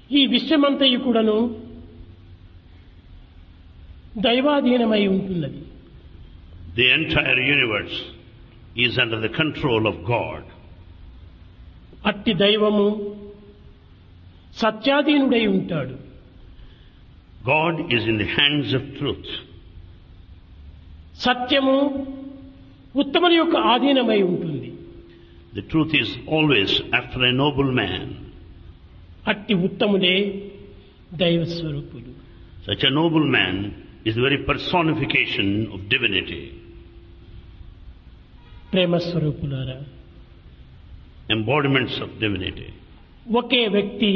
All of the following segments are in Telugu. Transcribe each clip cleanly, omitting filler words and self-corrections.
ఈ విశ్వమంతయు కూడాను దైవాధీనమై ఉంటున్నది. The entire universe is under the control of God. అట్టి దైవము సత్యాధీనుడై ఉంటాడు. God is in the hands of truth. సత్యము ఉత్తముల యొక్క ఆధీనమై ఉంటుంది. The truth is always after a noble man. అట్టి ఉత్తములే దైవ స్వరూపులు. Such a noble man is the very personification of divinity. ప్రేమ స్వరూపులారా, Embodiments of divinity. ఒకే వ్యక్తి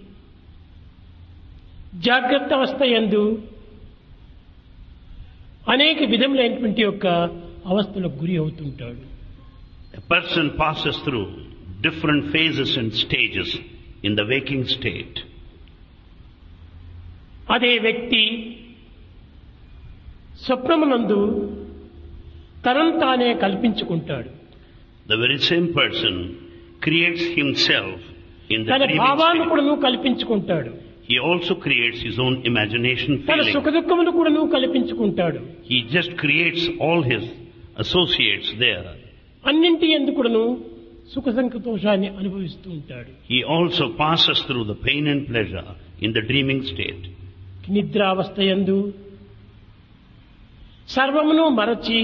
జాగ్రత్త అవస్థ యందు అనేక విధములైనటువంటి యొక్క అవస్థలకు గురి అవుతుంటాడు. A person passes through different phases and stages in the waking state. అదే వ్యక్తి స్వప్నమునందు తనను తానే కల్పించుకుంటాడు. The very same person creates himself in the తన dreaming భావాలను state. కూడాను కల్పించుకుంటాడు. He also creates his own imagination తన feeling. సుఖ దుఃఖములు కూడాను కల్పించుకుంటాడు. He just creates all his associates there. అన్నింటి యందు కూడాను సుఖ సంతోషాన్ని అనుభవిస్తూ ఉంటాడు. He also passes through the pain and pleasure in the dreaming state. నిద్రావస్థ యందు సర్వమును మరచి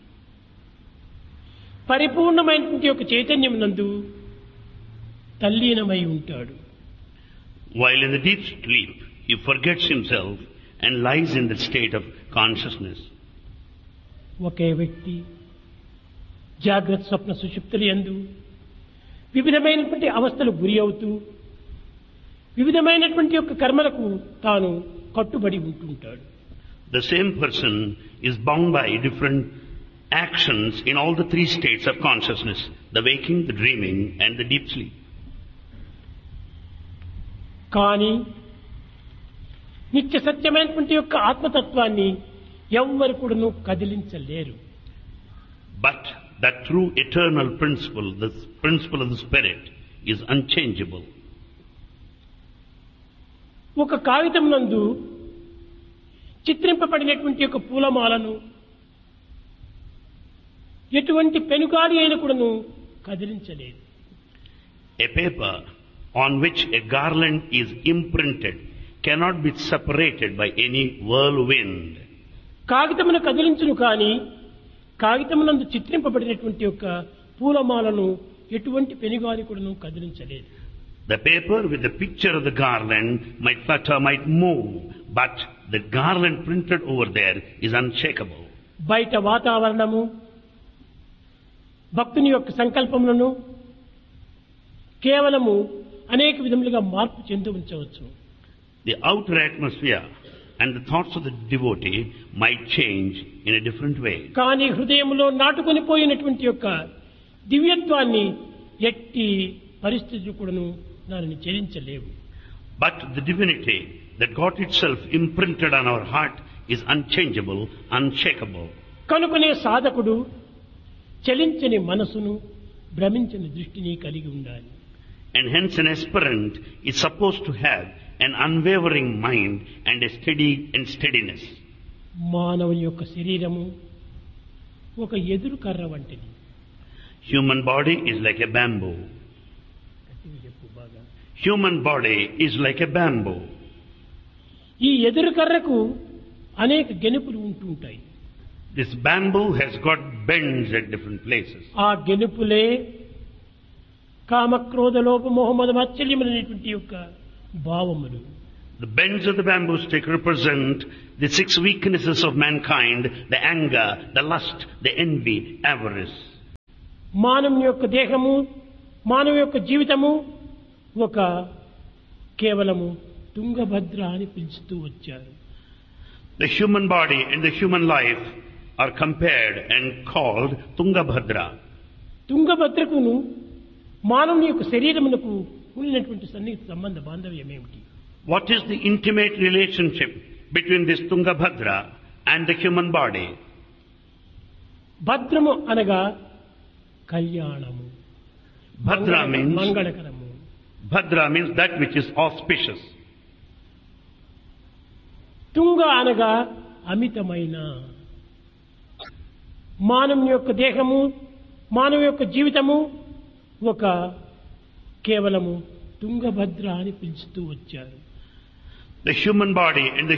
పరిపూర్ణమైనటువంటి యొక్క చైతన్యమునందు తల్లీనమై ఉంటాడు. While in the deep sleep, he forgets himself and lies in the state of consciousness. ఒకే వ్యక్తి జాగ్రత్త స్వప్న సుషుప్తుల యందు వివిధమైనటువంటి అవస్థలకు గురి అవుతూ వివిధమైనటువంటి యొక్క కర్మలకు తాను కట్టుబడి ఉంటుంటాడు. The same person is bound by different actions in all the three states of consciousness, the waking, the dreaming and the deep sleep. కానీ నిత్య సత్యమైనటువంటి యొక్క ఆత్మతత్వాన్ని ఎవ్వరు కూడాను కదిలించలేరు. But that true eternal principle, the principle of the spirit, is unchangeable. ఒక కాగితం నందు చిత్రింపబడినటువంటి యొక్క పూలమాలను ఎటువంటి పెనుగాలి అయిన కూడాను కదిలించలేదు. A paper on which a garland is imprinted cannot be separated by any whirlwind. కాగితమును కదిలించును కానీ కాగితమునందు చిత్రింపబడినటువంటి యొక్క పూలమాలను ఎటువంటి పెనుగాలి కూడాను కదిలించలేదు. The paper with the picture of the garland might flutter, might move, but the garland printed over there is unshakable. బయట వాతావరణము భక్తుని యొక్క సంకల్పములను కేవలము అనేక విధములుగా మార్పు చెంది ఉంచవచ్చు. The outer atmosphere and the thoughts of the devotee might change in a different way. కానీ హృదయంలో నాటుకొని పోయినటువంటి యొక్క దివ్యత్వాన్ని ఎట్టి పరిస్థితులు కూడాను దానిని చెలించలేవు. But the divinity that got itself imprinted on our heart is unchangeable, unshakable. కనుకనే సాధకుడు చలించని మనసును భ్రమించని దృష్టిని కలిగి ఉండాలి. And hence an aspirant is supposed to have an unwavering mind and a steadiness. మానవుని యొక్క శరీరము ఒక ఎదురు కర్ర వంటిది. Human body is like a bamboo. Human body is like a bamboo. ఈ ఎదురు కర్రకు అనేక గెనుపులు ఉంటుంటాయి. This bamboo has got bends at different places. ఆ గెనుపులే కామక్రోధ లోభ మోహ మద మాత్సర్యములైనటువంటి యొక్క భావములు. The bends of the bamboo stick represent the 6 weaknesses of mankind: the anger, the lust, the envy, avarice. మానవుని యొక్క దేహము మానవ యొక్క జీవితము ఒక కేవలము తుంగభద్ర అని పిలుస్తూ వచ్చారు. The human body and the human life are compared and called Tungabhadra. తుంగభద్రకును మానవుని యొక్క శరీరమునకు ఉన్నటువంటి సన్నిహిత సంబంధ బాంధవ్యం ఏమిటి? What is the intimate relationship between this Tungabhadra and the human body? భద్రము అనగా కళ్యాణము, Bhadra means మంగళకరము. Bhadra means that which is auspicious. తుంగ అనగా అమితమైన. మానవుని యొక్క దేహము, మానవ యొక్క జీవితము ఒక కేవలము తుంగభద్ర అని పిలుస్తూ వచ్చారు. The human body and the